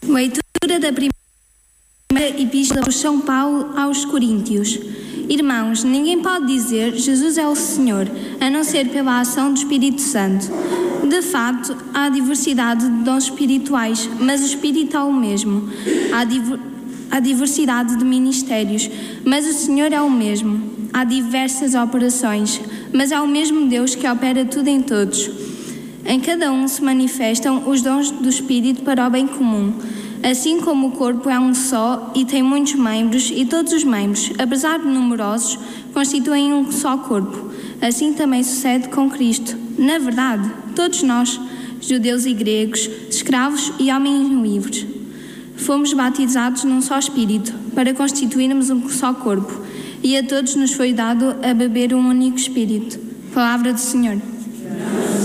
Leitura da primeira epístola de São Paulo aos Coríntios. Irmãos, ninguém pode dizer Jesus é o Senhor, a não ser pela ação do Espírito Santo. De facto, há diversidade de dons espirituais, mas o Espírito é o mesmo. Há diversidade de ministérios, mas o Senhor é o mesmo. Há diversas operações, mas é o mesmo Deus que opera tudo em todos. Em cada um se manifestam os dons do Espírito para o bem comum. Assim como o corpo é um só e tem muitos membros, e todos os membros, apesar de numerosos, constituem um só corpo. Assim também sucede com Cristo. Na verdade, todos nós, judeus e gregos, escravos e homens livres, fomos batizados num só Espírito, para constituirmos um só corpo, e a todos nos foi dado a beber um único Espírito. Palavra do Senhor.